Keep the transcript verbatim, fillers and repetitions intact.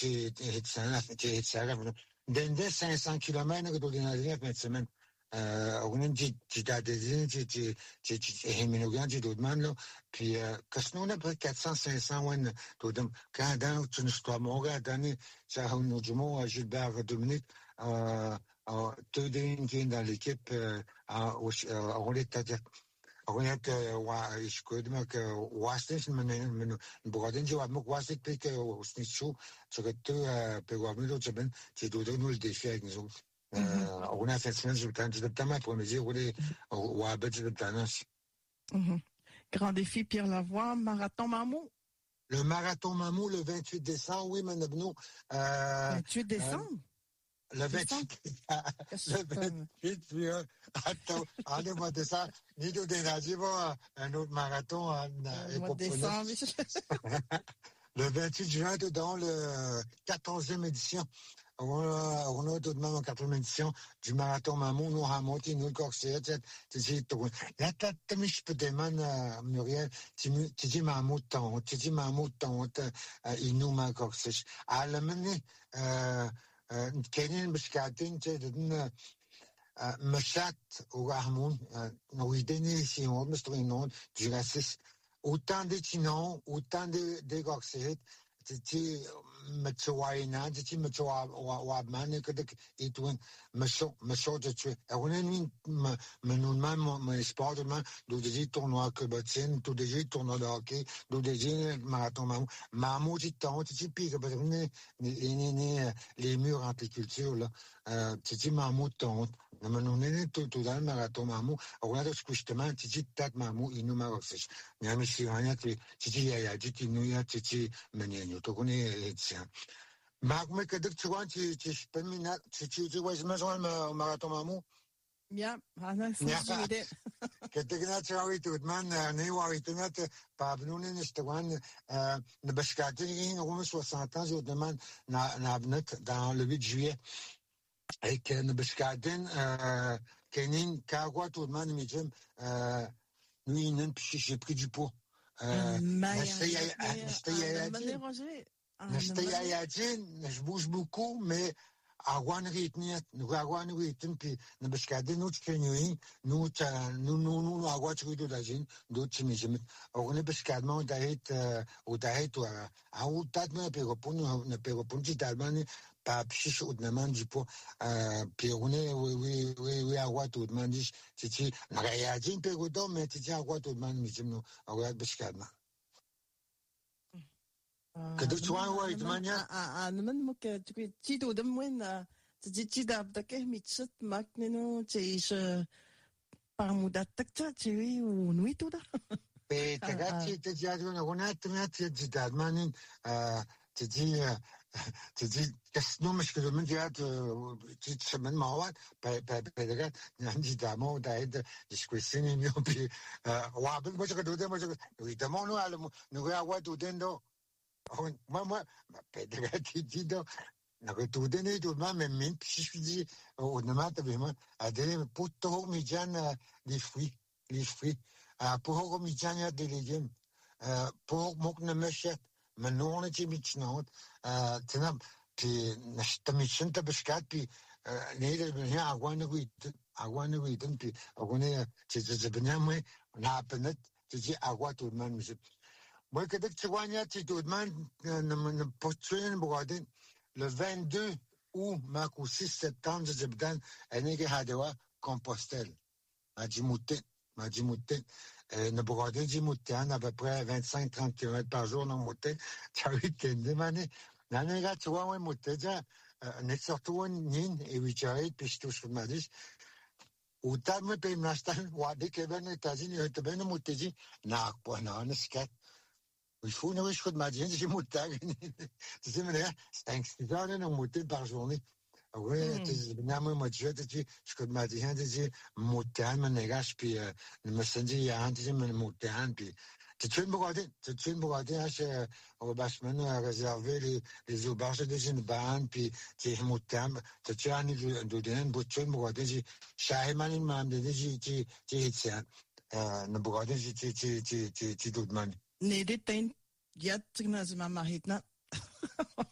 ci ci servono dende cinq cents kilomètres que tu n'as pas de semaine on ci ci da des ci ci ci ci heminogan ci demande puis que sinon on a près quatre cents cinq cents when tu dem quand dans tu ne sois moga dans ça on nous Gilbert Dominique euh tout d'un dans l'équipe on est à هناك ويشكودمك واستش من من بقدين جواب مك واستك بيك وسنيشو تقدر بقابلو جبن تدودو نول ديفي نزول هنا في السنة جبتان جبتان ما بروميزي ولي وابد جبتاناش. Grand défi Pierre Lavoie, marathon Mamou. Le marathon Mamou le vingt-huit décembre, oui, madame. vingt-huit décembre. Le vingt-huit, le vingt-huit, puis, euh, attends, allez, moi, de ça, ni de dénager, un autre marathon, en, euh, mois de décembre. Le vingt-huit juin, dans le quatorzième édition. On a, on a tout de même en quatrième édition du marathon Mamou, nous, à monter, nous, le corset, tu sais, tu là, t'as, t'as mis, je peux demander, Muriel, tu dis, Mamou, ton, tu dis, Mamou, ton, il nous m'a corset. À la minute, euh, كاينين باش قاعدين تدن مشات وراهمون نويدني سيون مسترينون جراسيس autant de tinons autant de de goxet تتي متواينا تتي متوا وابمان كدك يتون مشو مشو تشوي اونين منون ما من سبورت ما دو ديجي tournoi كباتين دو ديجي tournoi de hockey دو ديجي marathon mamou mamou titan تتي بيك بدرني ني ني les murs horticulture là تتي mamou ton منون تو تو دال marathon mamou اونين justement تتي تات mamou inu maroxش يعني شي هانيا تتي يا تتي نويا تتي منين تقولي تسعة معكم كدك تقول تي تشبمينا تي تي واش مازال ماراثون مامو يا انا سمعت كدك ناتراوي تودمان ني واريتنات بابنوني نشتوان نبشكاتين روم soixante ans تودمان نابنت dans le huit juillet et que نبشكاتين كاينين كاغوا تودمان ميجم نوي نمشي j'ai pris du poids je bouge beaucoup, mais à one rythme, nous avons un rythme, puis nous bescadons nous tchénuins, nous nous nous nous avons trouvé de la gêne, d'autres chimiques. On est bescadement d'être au d'être à au tas de ne répondre ne peut répondre d'Allemagne pas chiche ou de demander du pot. Puis on est oui oui oui oui à quoi tout demander, c'est c'est réagir peu de mais c'est à quoi tout demander mais nous on est bescadement. كدك توان وايد مانيا أنا من مك تقول تيدو دم وين تجي تيدا بدك ميتشت ماكنينو تيش بارمودا تكتا تيوي ونويتو دا بتغطي تجادون هنا تمات تجداد مانين تجي تجي كسنو مشكلة من جهات تسمن مواد بتغط عندي دامو دايد ديسكريسيني ميو بي وابل مش كدودة مش ويدمونو على نويا وادودين دو moi moi ma pedra ti dido na tu dene tu ma me min si je dis au nama vraiment à des pour mi jana les fruits les fruits pour mi jana des légumes pour mok na meshet manon ti mitnot tnam pi nashtamichin ta bishkat pi neder bnya agwana wit agwana wit pi agone ti ti bnya me na penet ti agwa tu man mi moi, que tu vois, tu te demandes, ne postuler, le vingt-deux août, ou six septembre, je te donne, un égahadewa Compostelle. À Djimouté, à Djimouté, ne broder Djimouté, à peu près vingt-cinq à trente kilomètres par jour, dans Mouté, tu as eu qu'une demande. L'année là, tu vois, ouais, Mouté, déjà, n'est surtout un nin, et huit heures, puis je touche ma dis. Ou t'as me payé m'acheter, ou à des Québec, États-Unis, tu ben, Mouté, dit, n'a, pas, non, n'est-ce que, il faut une riche de matin, j'ai monté. Tu sais, mais c'est un excellent de monter par journée. Oui, tu sais, bien, moi, je te dis, je peux me dire, tu sais, monter, me négage, puis, me sentir, il y a un, tu sais, me monter, puis, tu tu me regardes, tu tu me regardes, chez, au bâtiment, réserver les, les auberges de une bande, puis, tu es monté, tu tu as un, de d'un, tu me regardes, j'ai, Shahiman, il m'a dit, j'ai, j'ai, j'ai, j'ai, euh, ne me regarde, j'ai, j'ai, j'ai, j'ai, j'ai, j'ai, d'autres manies. Nee, dit teen, ja, tigna zima mahitna.